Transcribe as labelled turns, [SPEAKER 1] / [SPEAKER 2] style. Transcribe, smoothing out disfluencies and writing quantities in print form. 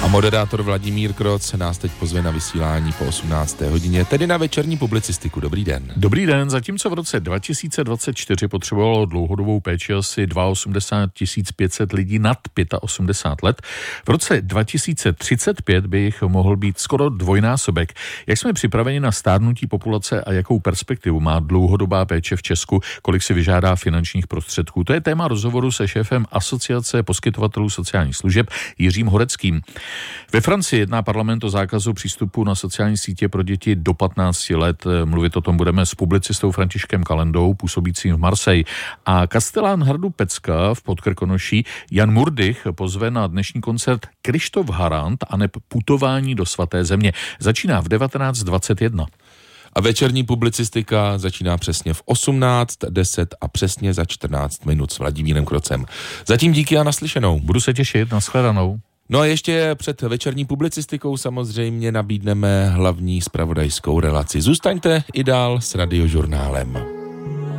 [SPEAKER 1] moderátor Vladimír Kroc nás teď pozve na vysílání po 18. hodině, tedy na večerní publicistiku. Dobrý den.
[SPEAKER 2] Dobrý den, zatímco v roce 2024 potřebovalo dlouhodobou péči asi 82 500 lidí nad 85 let, v roce 2035 by jich mohl být skoro dvojnásobek. Jak jsme připraveni na stárnutí populace a jakou perspektivu má dlouhodobá péče v Česku, kolik si vyžádá finančních prostředků? To je téma rozhovoru se šéfem Asociace poskytovatelů sociálních služeb Jiřím Horeckým. Ve Francii jedná parlament o zákazu přístupu na sociální sítě pro děti do 15 let. Mluvit o tom budeme s publicistou Františkem Kalendou, působícím v Marseille. A kastelán hradu Pecka v Podkrkonoší Jan Murdych pozve na dnešní koncert Krištof Harant a neb Putování do svaté země. Začíná v 19:21.
[SPEAKER 1] A večerní publicistika začíná přesně v 18:10 a přesně za 14 minut s Vladimírem Krocem. Zatím díky a naslyšenou.
[SPEAKER 2] Budu se těšit, nashledanou.
[SPEAKER 1] No a ještě před večerní publicistikou samozřejmě nabídneme hlavní zpravodajskou relaci. Zůstaňte i dál s Radiožurnálem.